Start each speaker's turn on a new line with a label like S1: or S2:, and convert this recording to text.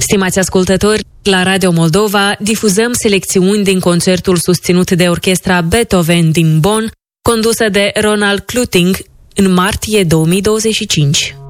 S1: Stimați ascultători, la Radio Moldova difuzăm selecțiuni din concertul susținut de orchestra Beethoven din Bonn, condusă de Ronald Kluting, în martie 2025.